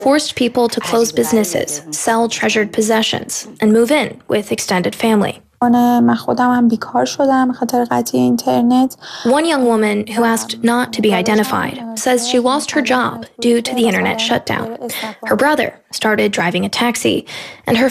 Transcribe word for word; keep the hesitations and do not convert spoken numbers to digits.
forced people to close businesses, sell treasured possessions, and move in with extended family. من خودم هم بیکار شدم به خاطر قطعی اینترنت. One young woman who asked not to be identified says she lost her job due to the internet shutdown. Her brother started driving a taxi, and her